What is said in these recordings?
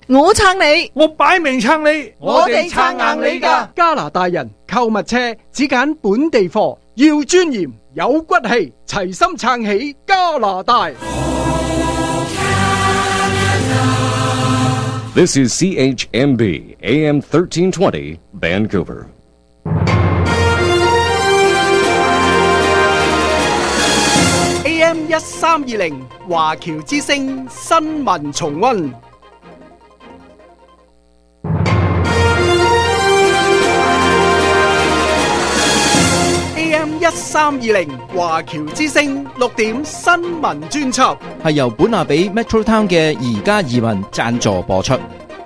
我撐你， 我擺明撐你， 我哋撐硬你㗎。 加拿大人購物車只揀本地貨，要尊嚴有骨氣，齊心撐起加拿大。 This is CHMB AM 1320 Vancouver. AM 1320華僑之聲新聞重溫。AM 1320華僑之聲6點新聞專輯， 係由本亞比 Metro Town 嘅宜家移民贊助播出。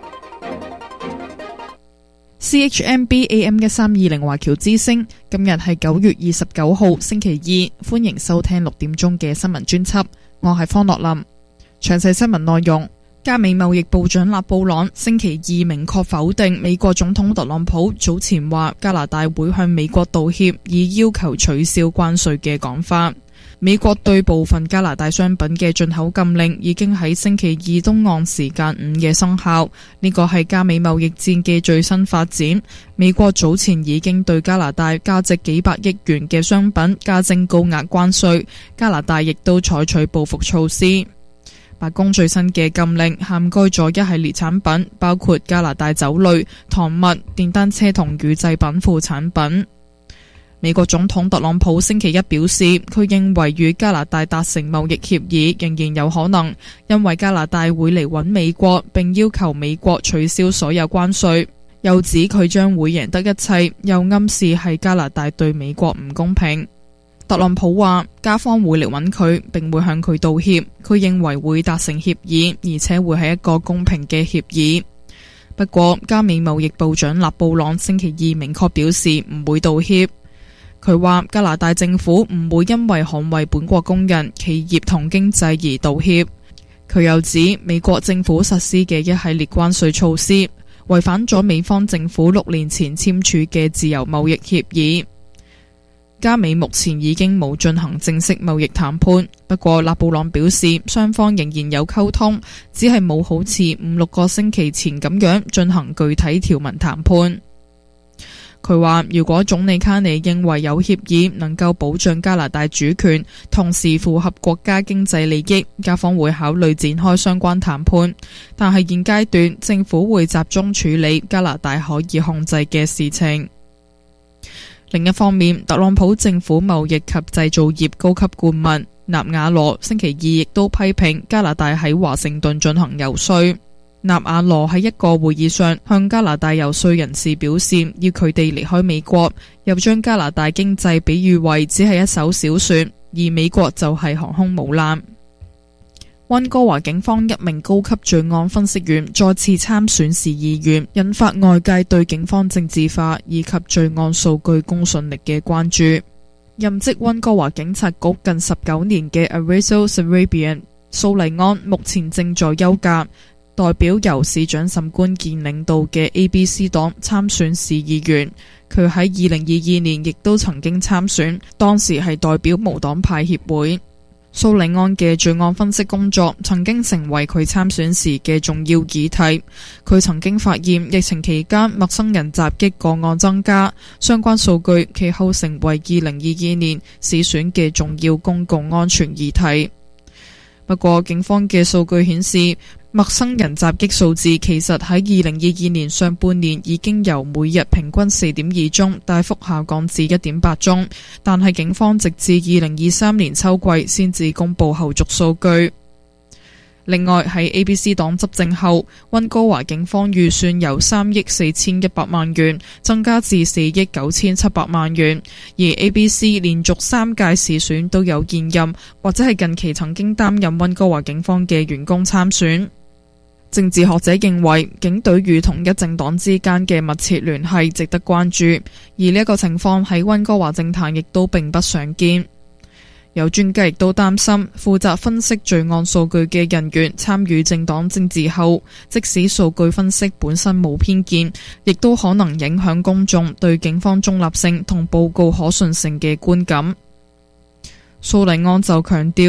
CHMB AM 1320華僑之聲，今日係9月29號星期二，歡迎收聽6點鐘嘅新聞專輯，我係方樂林。詳細新聞內容，加美貿易部長勒布朗星期二明確否定美國總統特朗普早前話加拿大會向美國道歉，以要求取消關稅嘅講法。美國對部分加拿大商品嘅進口禁令已經喺星期二東岸時間午夜生效，呢個係加美貿易戰嘅最新發展。美國早前已經對加拿大價值幾百億元嘅商品加徵高額關稅，加拿大亦都採取報復措施。白宮最新嘅禁令涵蓋咗一系列產品，包括加拿大酒類、糖物、電單車同乳製品副產品。美國總統特朗普星期一表示，佢認為與加拿大達成貿易協議仍然有可能，因為加拿大會嚟搵美國，並要求美國取消所有關稅。又指佢將會贏得一切，又暗示係加拿大對美國唔公平。特朗普話，加方會嚟搵佢，並會向佢道歉。佢認為會達成協議，而且會係一個公平嘅協議。不過，加美貿易部長勒布朗星期二明確表示唔會道歉。佢話加拿大政府唔會因為捍衛本國工人、企業同經濟而道歉。佢又指美國政府實施嘅一系列關稅措施違反咗美方政府6年前簽署嘅自由貿易協議。加美目前已經冇進行正式貿易談判，不過勒布朗表示雙方仍然有溝通，只係冇好似5-6個星期前咁樣進行具體條文談判。佢話如果總理卡尼認為有協議能夠保障加拿大主權，同時符合國家經濟利益，加方會考慮展開相關談判。但係現階段政府會集中處理加拿大可以控制嘅事情。另一方面，特朗普政府貿易及製造業高級顧問納瓦羅星期二亦都批評加拿大喺華盛頓進行游說。納瓦羅喺一個會議上向加拿大游說人士表示，要佢哋離開美國，又將加拿大經濟比喻為只係一艘小船，而美國就係航空母艦。溫哥華警方一名高級罪案分析員再次參選市議員，引發外界對警方政治化以及罪案數據公信力嘅關注。任職溫哥華警察局近19年嘅 Arizo Sarabian 蘇麗安目前正在休假，代表由市長沈關健領導嘅 ABC 黨參選市議員。佢喺2022年亦都曾經參選，當時係代表無黨派協會。蘇利安嘅罪案分析工作曾經成為佢參選時嘅重要議題。佢曾經發現疫情期間陌生人襲擊個案增加，相關數據其後成為2022年市選嘅重要公共安全議題。不過警方嘅數據顯示，陌生人襲擊數字其實喺2022年上半年已經由每日平均 4.2 宗大幅下降至 1.8 宗，但係警方直至2023年秋季先至公布後續數據。另外喺 ABC 黨執政後，溫哥華警方預算由3億4100萬元增加至4億9700萬元，而 ABC 連續3屆市選都有現任或者係近期曾經擔任溫哥華警方嘅員工參選。政治學者認為，警隊與同一政黨之間嘅密切聯繫值得關注，而呢一個情況喺溫哥華政壇亦都並不常見。有專家亦都擔心，負責分析罪案數據嘅人員參與政黨政治後，即使數據分析本身冇偏見，亦都可能影響公眾對警方中立性同報告可信性嘅觀感。蘇利安就強調，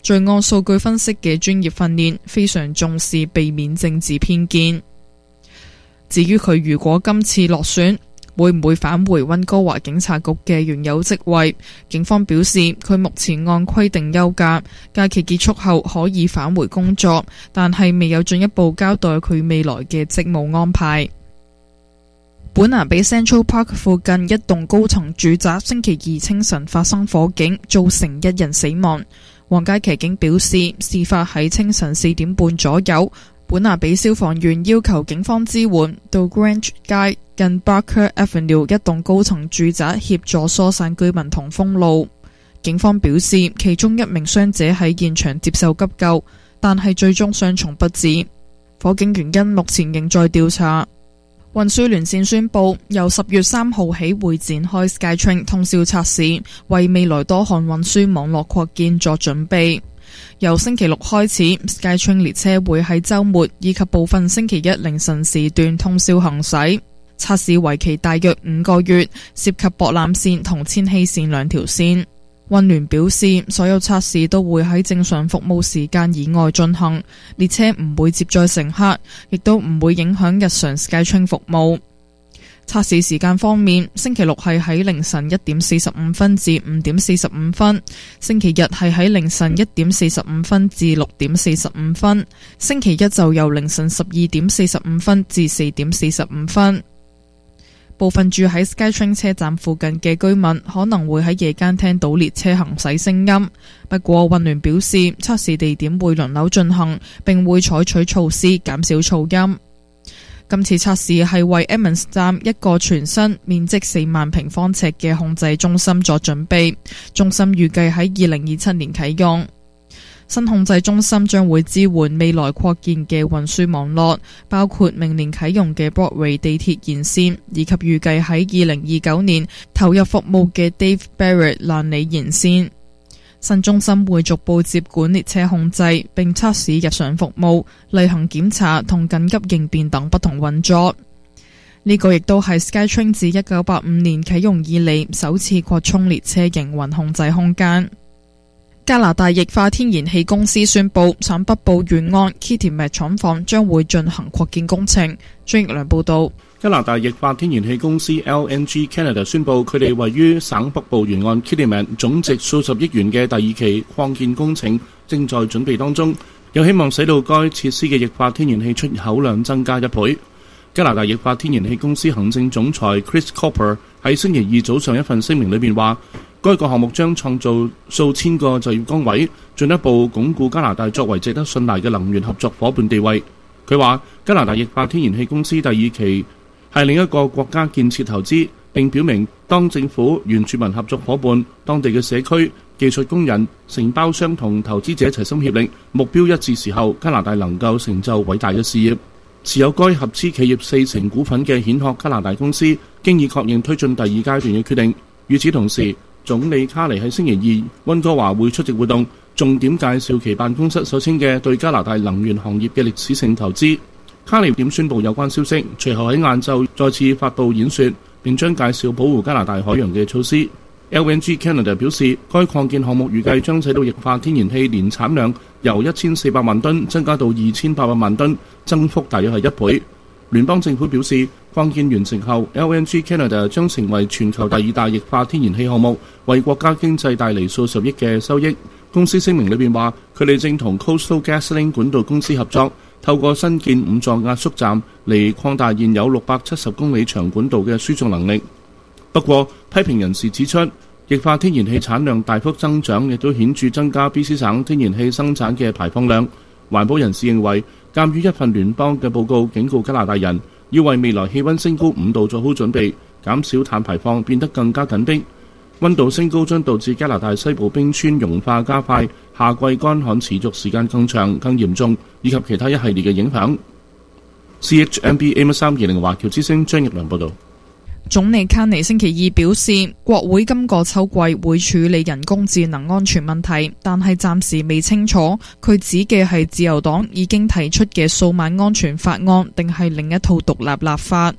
罪案數據分析嘅專業訓練，非常重視避免政治偏見。至於佢如果今次落選，會唔會返回溫哥華警察局嘅原有職位？警方表示，佢目前按規定休假，假期結束後可以返回工作，但係未有進一步交代佢未來嘅職務安排。本拿比 Central Park 附近一棟高層住宅星期二清晨發生火警，造成1人死亡。皇家騎警表示，事發喺清晨4點半左右。本拿比消防員要求警方支援，到 Grange 街近 Barker Avenue 一棟高層住宅協助疏散居民同封路。警方表示，其中1名傷者喺現場接受急救，但係最終傷重不治。火警原因目前仍在調查。運輸連線宣布，由10月3號起會展開 SkyTrain 通宵測試，為未來多項運輸網絡擴建作準備。由星期六開始 ，SkyTrain 列車會喺週末以及部分星期一凌晨時段通宵行駛。測試為期大約5個月，涉及博覽線同千禧線2條線。運聯表示，所有測試都會喺正常服務時間以外進行，列車唔會接載乘客，亦都唔會影響日常 SkyTrain 服務。測試時間方面，星期六係喺凌晨1點45分至5點45分，星期日係喺凌晨1點45分至6點45分，星期一就由凌晨12點45分至4點45分。部分住喺 SkyTrain 車站附近嘅居民可能會喺夜間聽到列車行駛聲音，不過運聯表示測試地點會輪流進行，並會採取措施減少噪音。今次測試係為 Emmons 站一個全新面積4萬平方尺嘅控制中心作準備，中心預計喺2027年啟用。新控制中心將會支援未來擴建嘅運輸網絡，包括明年啟用嘅 Broadway 地鐵沿線，以及預計喺2029年投入服務嘅 Dave Barrett 蘭里沿線。新中心會逐步接管列車控制，並測試日常服務、例行檢查同緊急應變等不同運作。呢個亦都係 SkyTrain 自1985年啟用以嚟首次擴充列車營運控制空間。加拿大液化天然氣公司宣布，省北部沿岸 Kitimat 廠房將會進行擴建工程。張奕良報道。 加拿大液化天然氣公司 LNG Canada 宣布，佢哋位於省北部沿岸 Kitimat 總值數十億元嘅第2期擴建工程正在準備當中，有希望使到該設施嘅液化天然氣出口量增加1倍。加拿大液化天然氣公司行政總裁 Chris Cooper 喺星期二早上一份聲明裏面話，該個項目將創造數千個就業崗位，進一步鞏固加拿大作為值得信賴嘅能源合作伙伴地位。佢話，加拿大液化天然氣公司第2期係另一個國家建設投資，並表明當政府、原住民合作伙伴、當地嘅社區、技術工人、承包商同投資者齊心協力，目標一致時候，加拿大能夠成就偉大嘅事業。持有該合資企業40%股份嘅顯赫加拿大公司，經已確認推進第2階段嘅決定。與此同時，總理卡尼喺星期二溫哥華會出席活動，重點介紹其辦公室所稱嘅對加拿大能源行業嘅歷史性投資。卡尼點宣布有關消息，隨後喺晏晝再次發布演說，並將介紹保護加拿大海洋嘅措施。LNG Canada 表示，該擴建項目預計將使到液化天然氣年產量由1400萬噸增加到2800萬噸，增幅大約係1倍。聯邦政府表示，擴建完成後 ，LNG Canada 將成為全球第2大液化天然氣項目，為國家經濟帶嚟數十億嘅收益。公司聲明裏面話，佢哋正同 Coastal GasLink 管道公司合作，透過新建5座壓縮站嚟擴大現有670公里長管道嘅輸送能力。不過，批評人士指出，液化天然氣產量大幅增長，亦都顯著增加 BC 省天然氣生產嘅排放量。環保人士認為，鑑於一份聯邦嘅報告警告加拿大人要為未來氣溫升高5度做好準備，減少碳排放變得更加緊迫。溫度升高將導致加拿大西部冰川融化加快，夏季乾旱持續時間更長、更嚴重，以及其他一系列嘅影響。CHMB AM320華僑之聲張奕良報導。 總理卡尼星期二表示，國會今個秋季會處理人工智能安全問題，但係暫時未清楚佢指嘅係自由黨已經提出嘅數碼安全法案，定係另一套獨立立法。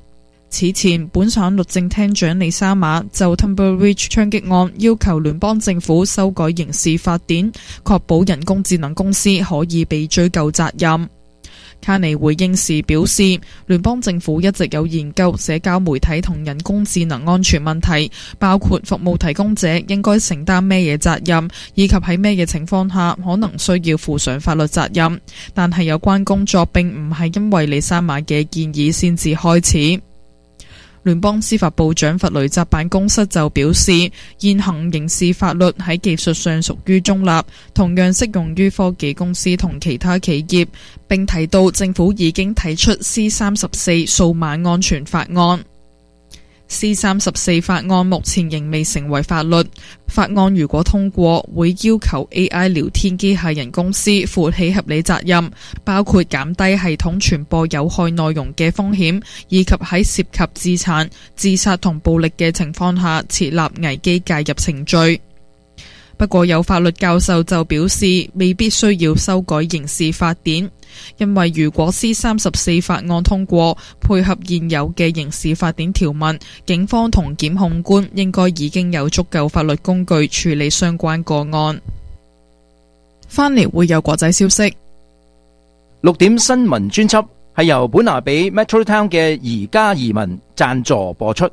此前，本省律政廳長李沙馬就 Tunbridge 槍擊案要求聯邦政府修改刑事法典，確保人工智能公司可以被追究責任。卡尼回應時表示，聯邦政府一直有研究社交媒體同人工智能安全問題，包括服務提供者應該承擔咩嘢責任，以及喺咩嘢情況下可能需要負上法律責任。但係有關工作並唔係因為李沙馬嘅建議先至開始。聯邦司法部長弗雷澤辦公室就表示，現行刑事法律喺技術上屬於中立，同樣適用於科技公司同其他企業，並提到政府已經提出 C34 數碼安全法案。C34 法案目前仍未成為法律。法案如果通過，會要求 AI 聊天機械人公司負起合理責任，包括減低系統傳播有害內容嘅風險，以及喺涉及自殘、自殺同暴力嘅情況下設立危機介入程序。不過有法律教授就表示，未必需要修改刑事法典，因為如果 C34 法案通過，配合現有嘅刑事法典條文，警方同檢控官應該已經有足夠法律工具處理相關個案。翻嚟會有國際消息。 6點新聞專輯係由本拿比 Metro Town 嘅宜家移民贊助播出。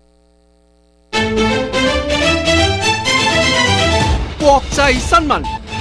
國際新聞。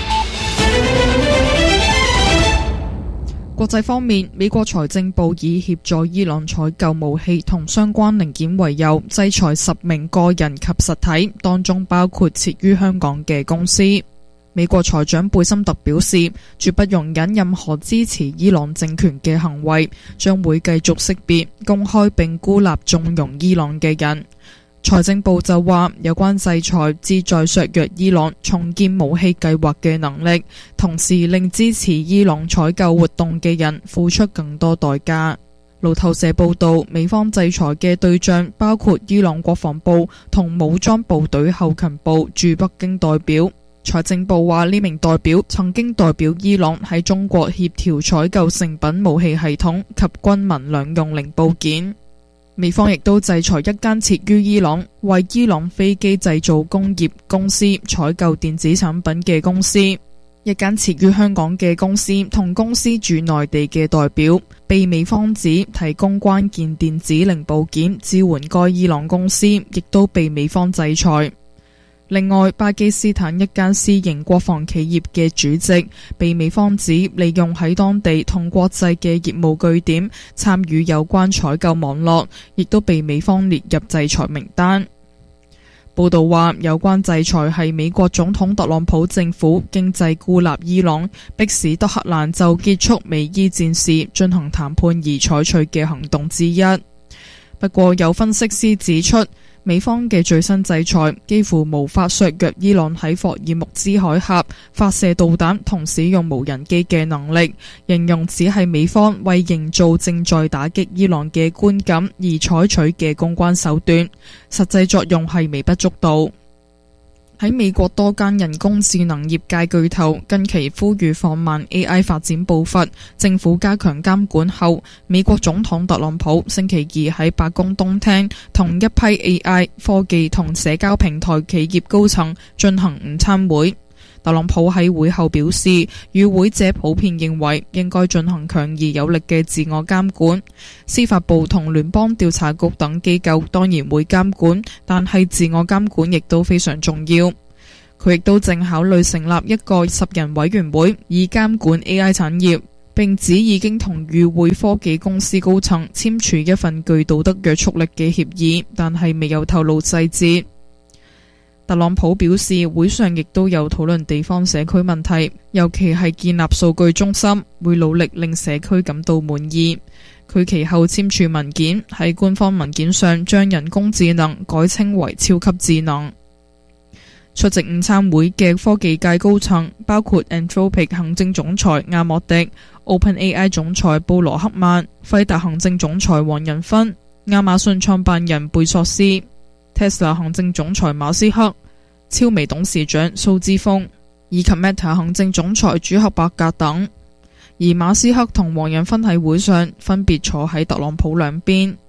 國際方面，美國財政部以協助伊朗採購武器同相關零件為由，制裁10名個人及實體，當中包括設於香港嘅公司。美國財長貝森特表示，絕不容忍任何支持伊朗政權嘅行為，將會繼續識別、公開並孤立縱容伊朗嘅人。財政部就話，有關制裁旨在削弱伊朗重建武器計劃嘅能力，同時令支持伊朗採購活動嘅人付出更多代價。路透社報道，美方制裁嘅對象包括伊朗國防部同武裝部隊後勤部駐北京代表。財政部話，呢名代表曾經代表伊朗喺中國協調採購成品武器系統及軍民兩用零部件。美方亦都制裁一間設於伊朗、為伊朗飛機製造工業公司採購電子產品嘅公司，一間設於香港嘅公司同公司駐內地嘅代表，被美方指提供關鍵電子零部件支援該伊朗公司，亦都被美方制裁。另外，巴基斯坦一間私營國防企業嘅主席被美方指利用喺當地同國際嘅業務據點參與有關採購網絡，亦都被美方列入制裁名單。報道話，有關制裁係美國總統特朗普政府經濟孤立伊朗，迫使德黑蘭就結束美伊戰事進行談判而採取嘅行動之一。不過有分析師指出，美方嘅最新制裁幾乎無法削弱伊朗喺霍爾木茲海峽發射導彈同使用無人機嘅能力，形容只係美方為營造正在打擊伊朗嘅觀感而採取嘅公關手段，實際作用係微不足道。喺美國多間人工智能業界巨頭近期呼籲放慢 AI 發展步伐，政府加強監管後，美國總統特朗普星期二喺白宮東廳同一批 AI 科技同社交平台企業高層進行午餐會。特朗普喺會後表示，與會者普遍認為應該進行強而有力嘅自我監管。司法部同聯邦調查局等機構當然會監管，但係自我監管亦都非常重要。佢亦都正考慮成立一個10人委員會以監管 AI 產業，並指已經同與會科技公司高層簽署一份具道德約束力嘅協議，但係未有透露細節。特朗普表示，會上亦都有討論地方社區問題，尤其係建立數據中心，會努力令社區感到滿意。佢其後簽署文件，喺官方文件上將人工智能改稱為超級智能。出席午餐會嘅科技界高層包括 Anthropic 行政總裁阿莫迪、OpenAI 總裁布羅克曼、輝達行政總裁黃仁勳、亞馬遜創辦人貝索斯、Tesla 行政總裁馬斯克、超微董事長蘇之峰以及 Meta 行政總裁朱克伯格等。而馬斯克同黃仁勳喺會上分別坐喺特朗普兩邊。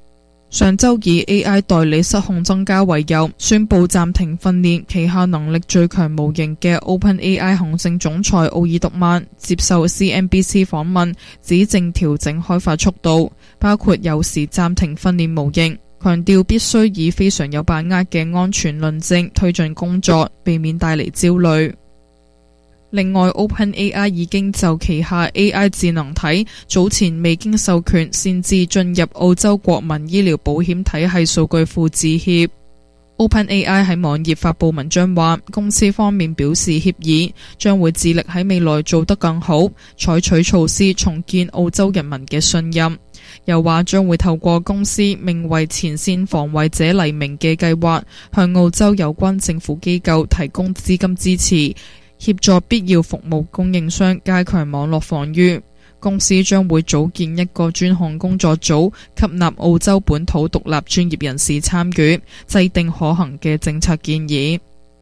上週以 AI 代理失控增加為由，宣布暫停訓練旗下能力最強模型嘅 OpenAI 行政總裁奧爾特曼接受 CNBC 訪問，指正調整開發速度，包括有時暫停訓練模型，強調必須以非常有把握嘅安全論證推進工作，避免帶嚟焦慮。另外 OpenAI 已經就旗下 AI 智能體早前未經授權擅自進入澳洲國民醫療保險體系數據庫致歉。OpenAI 喺網頁發布文章話，公司方面表示歉意，將會致力喺未來做得更好，採取措施重建澳洲人民嘅信任。又話將會透過公司名為前線防衛者黎明嘅計劃，向澳洲有關政府機構提供資金支持，協助必要服務供應商加強網絡防禦。公司將會組建一個專項工作組，吸納澳洲本土獨立專業人士參與，制定可行嘅政策建議。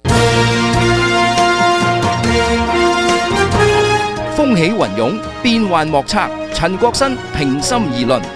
風起雲湧，變幻莫測。陳國新平心而論。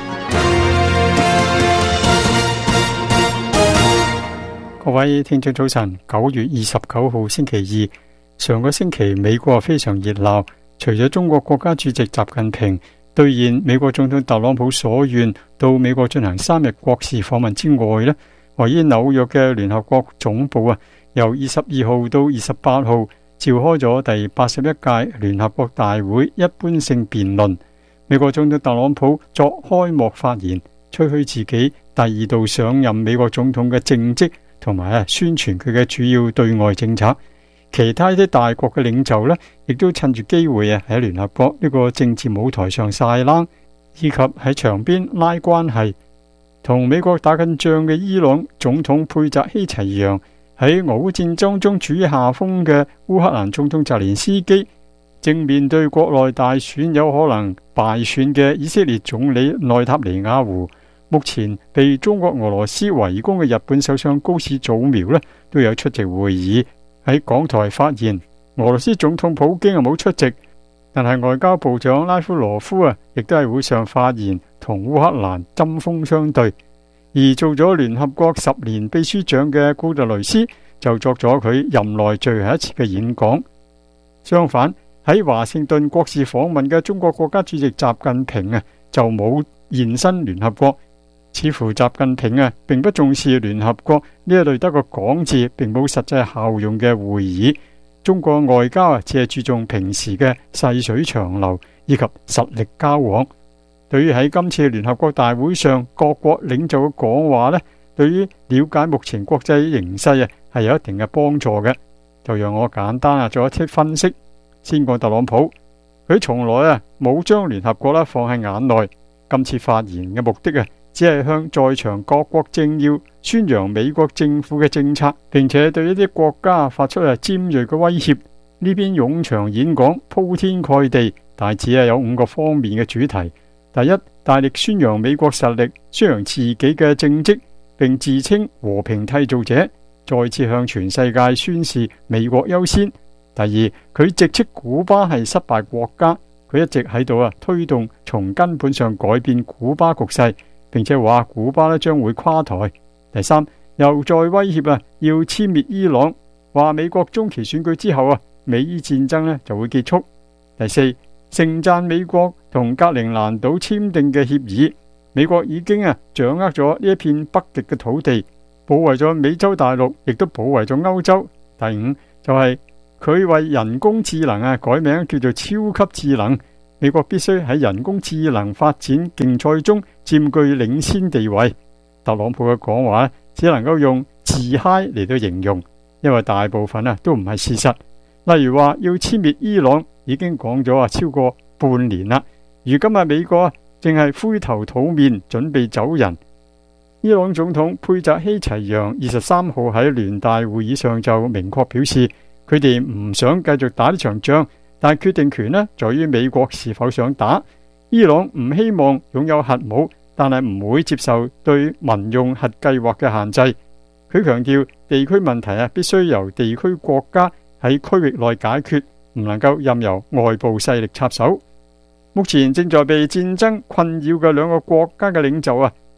各位聽眾早晨，9月29號星期二。上個星期美國非常熱鬧，除咗中國國家主席習近平兌現美國總統特朗普所願到美國進行3日國事訪問之外呢，位於紐約嘅聯合國總部由22號到28號召開咗第81屆聯合國大會一般性辯論。美國總統特朗普作開幕發言，吹噓自己第2度上任美國總統嘅政績，同埋宣傳佢嘅主要對外政策。其他啲大國嘅領袖呢，亦都趁住機會喺聯合國呢個政治舞台上晒冷，以及喺場邊拉關係。同美國打緊仗嘅伊朗總統佩扎希齊揚，喺俄烏戰爭中處於下風嘅烏克蘭總統澤連斯基，正面對國內大選有可能敗選嘅以色列總理內塔尼亞胡，目前被中國俄羅斯圍攻嘅日本首相高市早苗呢，都有出席會議。喺港台發言，俄羅斯總統普京冇出席，但係外交部長拉夫羅夫亦都係會上發言，同烏克蘭針鋒相對。而做咗聯合國10年秘書長嘅古特雷斯就作咗佢任內最後一次嘅演講。相反，喺華盛頓國事訪問嘅中國國家主席習近平就冇現身聯合國。似乎習近平並不重視聯合國呢一類得個講字並冇實際效用嘅會議。中國外交只係注重平時嘅細水長流以及實力交往。對於喺今次聯合國大會上各國領袖嘅講話呢，對於了解目前國際形勢係有一定嘅幫助嘅。就讓我簡單做一啲分析。先講特朗普，佢從來冇將聯合國放喺眼內。今次發言嘅目的只係向在場各國政要宣揚美國政府嘅政策，並且對一啲國家發出尖銳嘅威脅。呢邊冗長演講鋪天蓋地，大致有5個方面嘅主題。第一，大力宣揚美國實力，宣揚自己嘅政績，並自稱和平締造者，再次向全世界宣示美國優先。第二，佢直斥古巴係失敗國家，佢一直喺度推動從根本上改變古巴局勢，並且話古巴將會垮台。第三，又再威脅要殲滅伊朗，話美國中期選舉之後美伊戰爭就會結束。第四，盛讚美國同格陵蘭島簽訂嘅協議，美國已經掌握咗呢一片北極嘅土地，保衛咗美洲大陸，亦都保衛咗歐洲。第五，就係佢為人工智能改名叫做超級智能，美國必須喺人工智能發展競賽中佔據領先地位。特朗普嘅講話只能夠用自嗨嚟到形容，因為大部分都唔係事實。例如話要殲滅伊朗，已經講咗超過半年啦。如今美國正係灰頭土面準備走人。伊朗總統佩扎希齊揚23號喺聯大會議上就明確表示，佢哋唔想繼續打呢場仗，但係決定權在於美國是否想打。伊朗唔希望擁有核武，但係唔會接受對民用核計劃嘅限制。佢強調地區問題必須由地區國家喺區域內解決，唔能夠任由外部勢力插手。目前正在被戰爭困擾嘅2個國家嘅領袖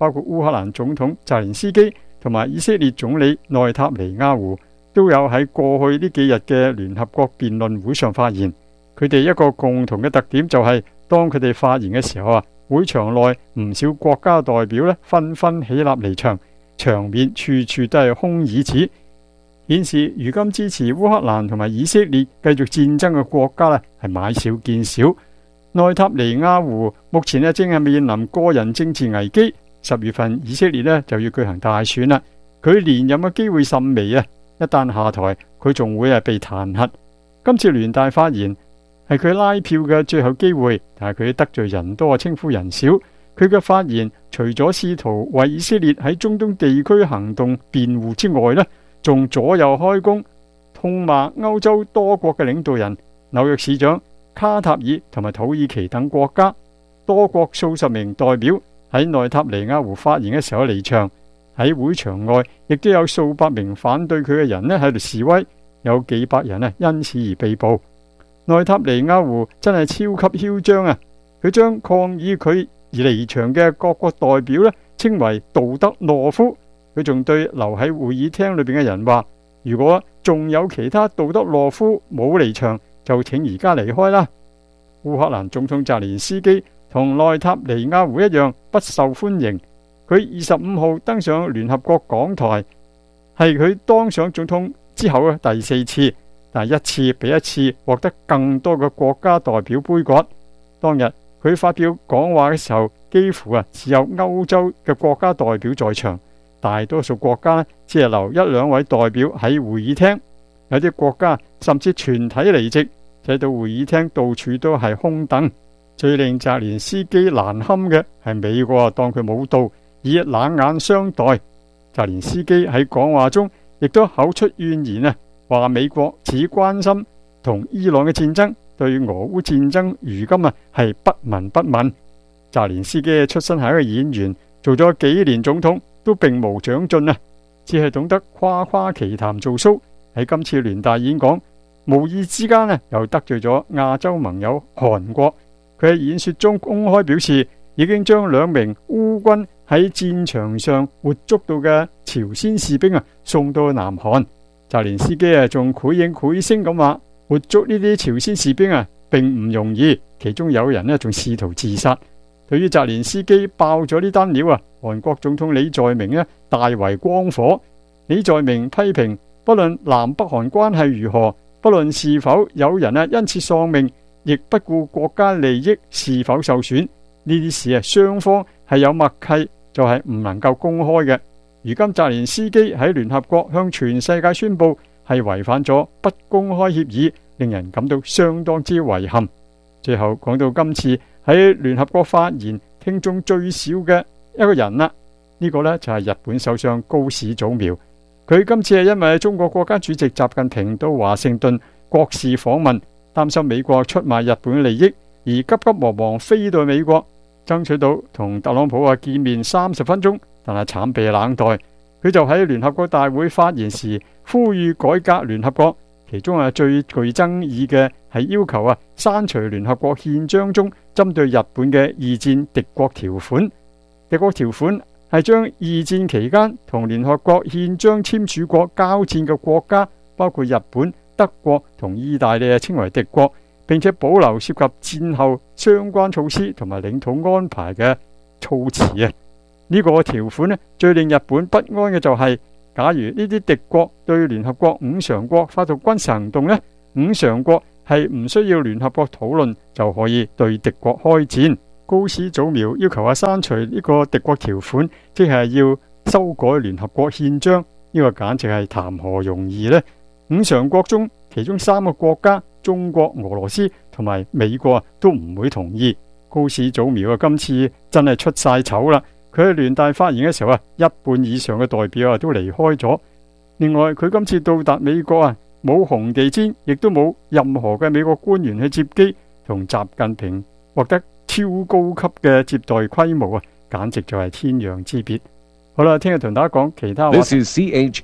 包括烏克蘭總統澤連斯基同埋以色列總理內塔尼亞胡都有喺過去呢幾日嘅聯合國辯論會上發言。佢哋一個共同嘅特點就係，當佢哋發言嘅時候會場內唔少國家代表紛紛起立離場，場面處處都係空椅子，顯示如今支持烏克蘭同埋以色列繼續戰爭嘅國家係買少見少。內塔尼亞胡目前正係面臨個人政治危機，10月份以色列就要舉行大選啦，佢連任嘅機會甚微啊！一旦下台，佢仲會被彈劾。今次聯大發言係佢拉票嘅最後機會，但係佢得罪人多，稱呼人少。佢嘅發言除咗試圖為以色列喺中東地區行動辯護之外，仲左右開弓，痛罵歐洲多國嘅領導人、紐約市長、卡塔爾同埋土耳其等國家。多國數十名代表喺內塔尼亞胡發言嘅時候離場，喺會場外亦都有數百名反對佢嘅人喺度示威，有幾百人因此而被捕。內塔尼亞胡真係超級囂張啊！佢將抗議佢而離場嘅各國代表稱為道德懦夫。佢仲對留喺會議廳裏邊嘅人話，如果仲有其他道德懦夫冇離場，就請而家離開啦。烏克蘭總統澤連斯基同內塔尼亞胡一樣不受歡迎。佢25號登上聯合國講台，係佢當上總統之後第4次，但一次比一次獲得更多嘅國家代表杯葛。當日佢發表講話嘅時候，幾乎只有歐洲嘅國家代表在場，大多數國家只係留1、2位代表喺會議廳，有啲國家甚至全體離席，使到會議廳到處都係空凳。最令澤連斯基難堪嘅係美國當佢冇到，以冷眼相待。澤連斯基喺講話中亦都口出怨言話美國只關心同伊朗嘅戰爭，對俄烏戰爭如今係不聞不問。澤連斯基出身係一個演員，做咗幾年總統都並無長進只係懂得誇誇其談做 show。喺今次聯大演講，無意之間又得罪咗亞洲盟友韓國。佢喺演說中公開表示，已經將2名烏軍喺戰場上活捉到嘅朝鮮士兵送到南韓。澤連斯基仲繪影繪聲咁話，活捉呢啲朝鮮士兵並唔容易，其中有人仲試圖自殺。對於澤連斯基爆咗呢單料韓國總統李在明大為光火。李在明批評，不論南北韓關係如何，不論是否有人因此喪命，亦不顧國家利益是否受損，呢啲事雙方係有默契，就係唔能夠公開嘅。如今澤連斯基喺聯合國向全世界宣布係違反咗不公開協議，令人感到相當之遺憾。最後講到今次喺聯合國發言聽眾最少嘅一個人啦，呢個就係日本首相高市早苗。佢今次係因為中國國家主席習近平到華盛頓國事訪問，擔心美國出賣日本利益，而急急忙忙飛到美國，爭取到同特朗普見面30分鐘，但係慘被冷待。佢就喺聯合國大會發言時呼籲改革聯合國，其中最具爭議嘅係要求刪除聯合國憲章中針對日本嘅二戰敵國條款。敵國條款係將二戰期間同聯合國憲章簽署國交戰嘅國家，包括日本、德國同意大利稱為敵國，並且保留涉及戰後相關措施同埋領土安排嘅措辭呢個條款最令日本不安嘅就係，假如呢啲敵國對聯合國5常國發動軍事行動5常國係唔需要聯合國討論就可以對敵國開戰。高市早苗要求刪除呢個敵國條款，即係要修改聯合國憲章，呢個簡直係談何容易呢？5常國中其中3個國家中國、俄羅斯同埋美國都唔會同意。高市早苗今次真係出晒醜啦！佢喺聯大發言嘅時候一半以上嘅代表都離開咗。另外佢今次到達美國冇紅地毯，亦都冇任何嘅美國官員去接機，同習近平獲得超高級嘅接待規模簡直就係天壤之別。好啦，聽日同大家講其他話。 This is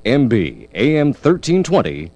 CHMB AM 1320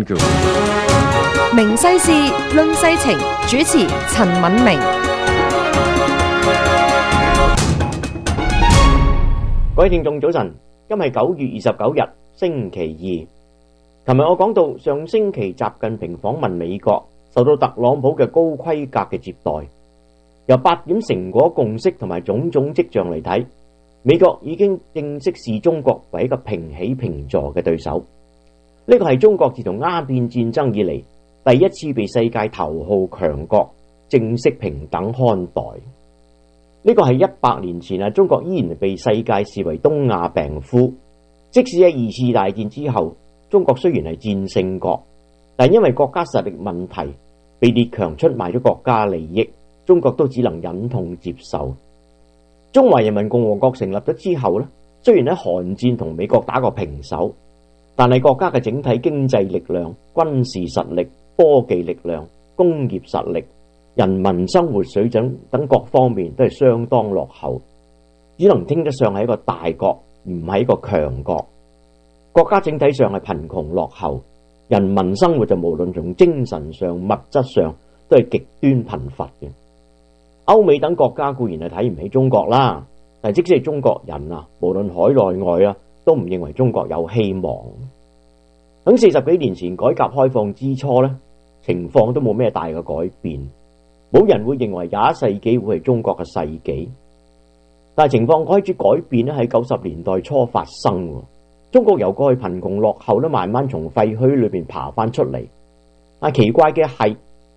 Vancouver。 明世事論世情，主持陳敏明。 各位聽眾早晨，今日係9月29日星期二。琴日我講到上星期習近平訪問美國，受到特朗普嘅高規格嘅接待。由8點成果共識同埋種種跡象嚟睇，美國已經正式視中國為一個平起平坐嘅對手。呢個係中國自從鴉片戰爭以嚟第一次被世界頭號強國正式平等看待。呢個係100年前中國依然被世界視為東亞病夫。即使喺2次大戰之後，中國雖然係戰勝國，但因為國家實力問題，被列強出賣咗國家利益，中國都只能忍痛接受。中華人民共和國成立咗之後，雖然喺韓戰同美國打過平手，但係國家嘅整體經濟力量、軍事實力、科技力量、工業實力、人民生活水準等各方面都係相當落後，只能稱得上係一個大國，唔係一個強國。國家整體上係貧窮落後，人民生活就無論從精神上、物質上都係極端貧乏嘅。歐美等國家固然係睇唔起中國啦，但即使係中國人無論海內外都唔認為中國有希望。喺40幾年前改革開放之初情況都冇咩大嘅改變，冇人會認為21世紀會係中國嘅世紀。但係情況開始改變喺90年代初發生。中國由過去貧窮落後慢慢從廢墟裏邊爬翻出嚟。但奇怪嘅係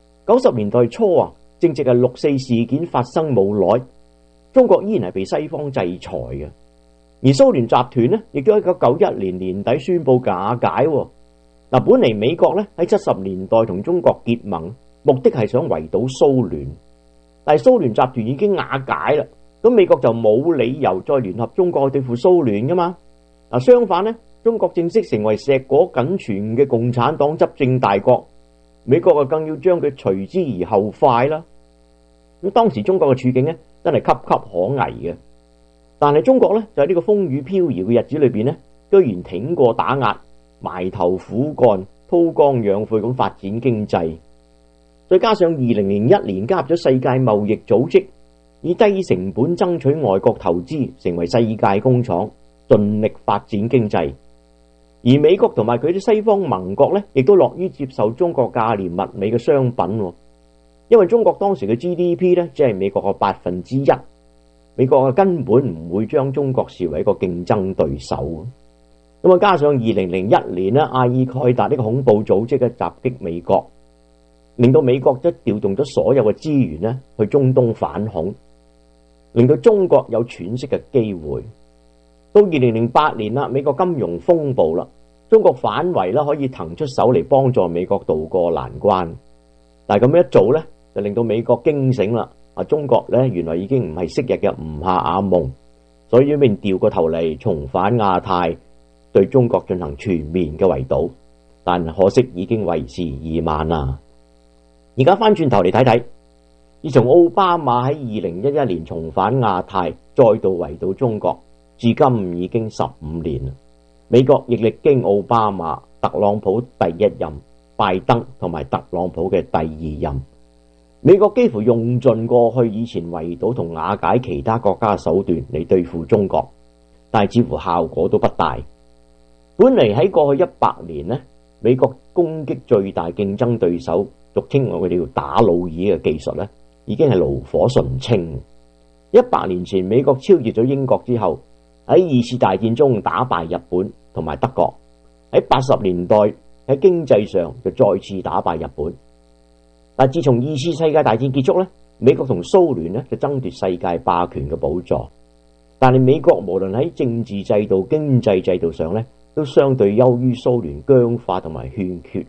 90年代初正值係6.4事件發生冇耐，中國依然係被西方制裁嘅。而蘇聯集團亦都喺1991年年底宣布瓦解。本嚟美國喺70年代同中國結盟，目的係想圍堵蘇聯，但係蘇聯集團已經瓦解啦，咁美國就冇理由再聯合中國去對付蘇聯噶嘛。相反中國正式成為碩果僅存嘅共產黨執政大國，美國更要將佢隨之而後快啦。咁當時中國嘅處境真係岌岌可危嘅，但係中國就喺呢個風雨飄搖嘅日子裏邊居然挺過打壓，埋頭苦幹，韜光養晦咁發展經濟。再加上2001年加入咗世界貿易組織，以低成本爭取外國投資，成為世界工廠，盡力發展經濟。而美國同埋佢啲西方盟國亦都樂於接受中國價廉物美嘅商品，因為中國當時嘅 GDP 只係美國嘅1%，美國根本唔會將中國視為一個競爭對手。咁加上2001年阿爾蓋達呢個恐怖組織嘅襲擊美國，令到美國調動咗所有嘅資源去中東反恐，令到中國有喘息嘅機會。到2008年美國金融風暴啦，中國反為可以騰出手嚟幫助美國渡過難關。但係咁一做就令到美國驚醒啦，中國原來已經唔係昔日嘅吳下阿蒙，所以便調個頭嚟重返亞太，對中國進行全面嘅圍堵。但可惜已經為時已晚啦。而家翻轉頭嚟睇睇，自從奧巴馬喺2011年重返亞太，再度圍堵中國，至今已經15年啦。美國亦歷經奧巴馬、特朗普第一任、拜登同埋特朗普嘅第二任，美國幾乎用盡過去以前圍堵同瓦解其他國家嘅手段嚟對付中國，但係似乎效果都不大。本嚟喺過去100年美國攻擊最大競爭對手，俗稱我哋叫打老二嘅技術已經係爐火純青。100年前美國超越咗英國之後，喺2次大戰中打敗日本同埋德國，喺80年代喺經濟上就再次打敗日本。但自從2次世界大戰結束美國同蘇聯就爭奪世界霸權嘅寶座。但係美國無論喺政治制度、經濟制度上都相對優於蘇聯，僵化同埋欠缺